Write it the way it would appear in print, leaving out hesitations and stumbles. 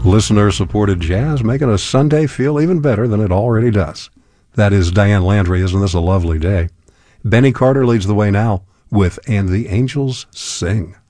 Listener-supported jazz, making a Sunday feel even better than it already does. That is Diane Landry. Isn't this a lovely day? Benny Carter leads the way now with And the Angels Sing.